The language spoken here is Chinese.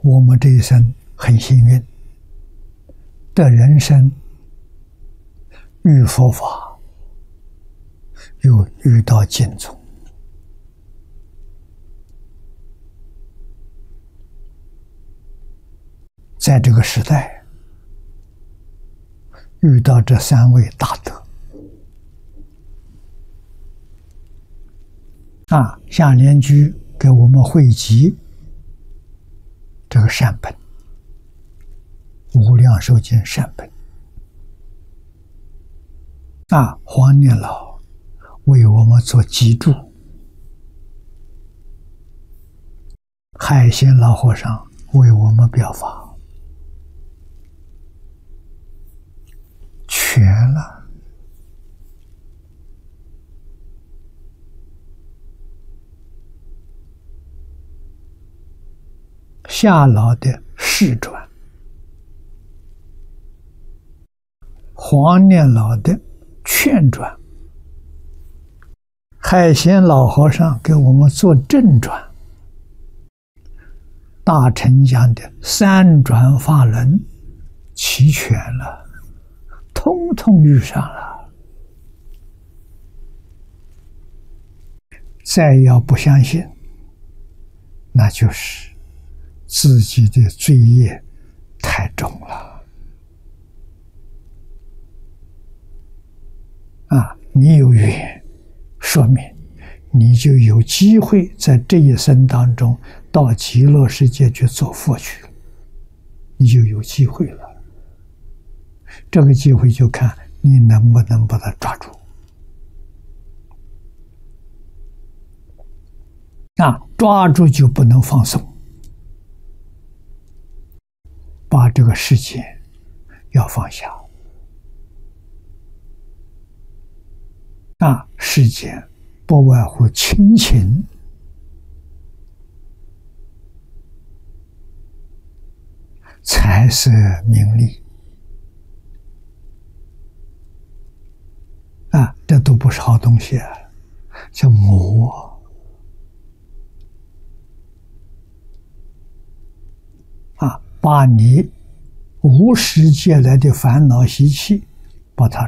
我们这一生很幸运，的人生遇佛法，又遇到净宗。在这个时代，遇到这三位大德，下联居给我们汇集这个善本，无量寿经善本。黄念老为我们做集注，海贤老和尚为我们表法，全了。夏老的释传，黄念老的劝传，海贤老和尚给我们做正传，大乘讲的三转法轮齐全了，通通遇上了。再要不相信，那就是自己的罪业太重了。你有缘，说明你就有机会在这一生当中到极乐世界去做佛去了，你就有机会了。这个机会就看你能不能把它抓住。抓住就不能放松，把这个世界要放下。世间不外乎亲情、财色名利，这都不是好东西啊，叫魔。把你无始劫来的烦恼习气，把它